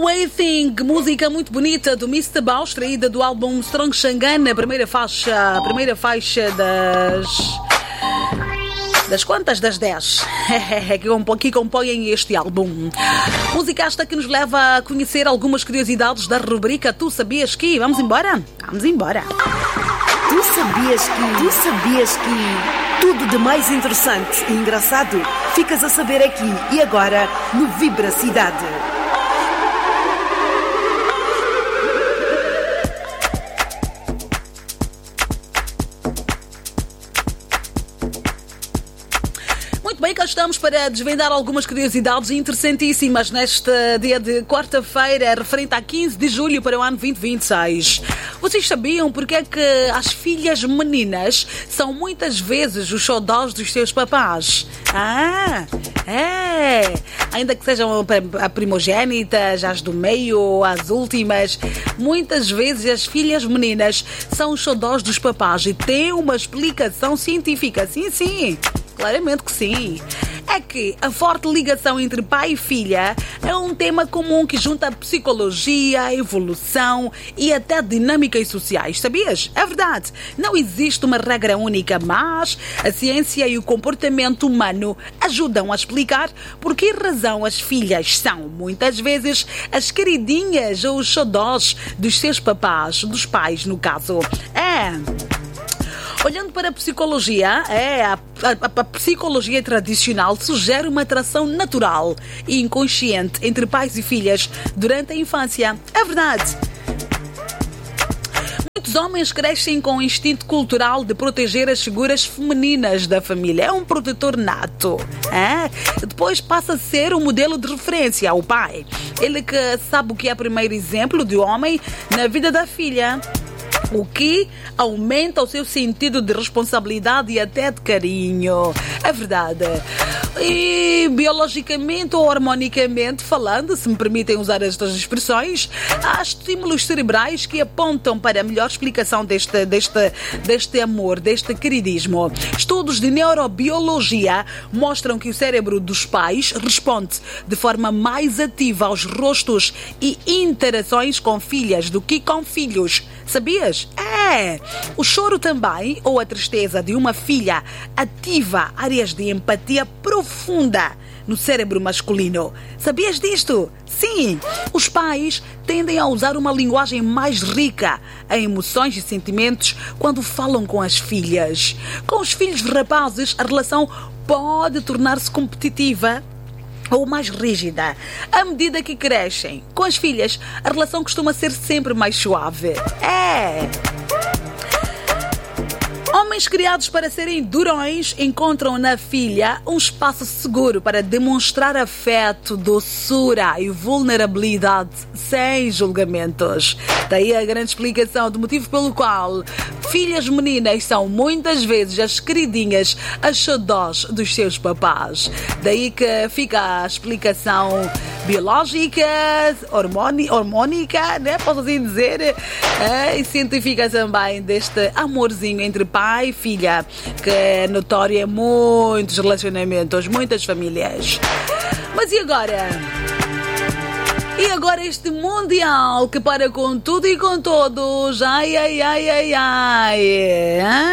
Waiting, música muito bonita do Mr. Bao, extraída do álbum Strong Shangan, a primeira faixa das quantas? Das 10 que compõem este álbum. Música esta que nos leva a conhecer algumas curiosidades da rubrica Tu Sabias Que? Vamos embora? Vamos embora. Tu sabias que tudo de mais interessante e engraçado ficas a saber aqui e agora no Vibra Cidade. Bem, cá estamos para desvendar algumas curiosidades interessantíssimas neste dia de quarta-feira, referente a 15 de julho para o ano 2026. Vocês sabiam porque é que as filhas meninas são muitas vezes os xodós dos seus papás? Ainda que sejam a primogênitas, as do meio, as últimas, muitas vezes as filhas meninas são os xodós dos papás e tem uma explicação científica. Sim. Claramente que sim. É que a forte ligação entre pai e filha é um tema comum que junta a psicologia, a evolução e até dinâmicas sociais. Sabias? É verdade. Não existe uma regra única, mas a ciência e o comportamento humano ajudam a explicar por que razão as filhas são, muitas vezes, as queridinhas ou os xodós dos seus papás, dos pais, no caso. Olhando para a psicologia, a psicologia tradicional sugere uma atração natural e inconsciente entre pais e filhas durante a infância. É verdade. Muitos homens crescem com o instinto cultural de proteger as figuras femininas da família. É um protetor nato. Depois passa a ser o modelo de referência, o pai. Ele que sabe o que é o primeiro exemplo de homem na vida da filha, o que aumenta o seu sentido de responsabilidade e até de carinho. É verdade. E biologicamente ou hormonicamente falando, se me permitem usar estas expressões, há estímulos cerebrais que apontam para a melhor explicação deste amor, deste queridismo. Estudos de neurobiologia mostram que o cérebro dos pais responde de forma mais ativa aos rostos e interações com filhas do que com filhos. Sabias? O choro também, ou a tristeza de uma filha, ativa áreas de empatia profunda no cérebro masculino. Sabias disto? Sim, os pais tendem a usar uma linguagem mais rica em emoções e sentimentos quando falam com as filhas. Com os filhos rapazes, a relação pode tornar-se competitiva ou mais rígida. À medida que crescem, com as filhas, a relação costuma ser sempre mais suave. Homens criados para serem durões encontram na filha um espaço seguro para demonstrar afeto, doçura e vulnerabilidade sem julgamentos. Daí a grande explicação do motivo pelo qual filhas meninas são muitas vezes as queridinhas, as xodós dos seus papás. Daí que fica a explicação biológica, hormônica, né? Posso assim dizer, e científica também deste amorzinho entre pai e filha, que é notório em muitos relacionamentos, muitas famílias. Mas e agora? E agora este mundial que para com tudo e com todos. Ai.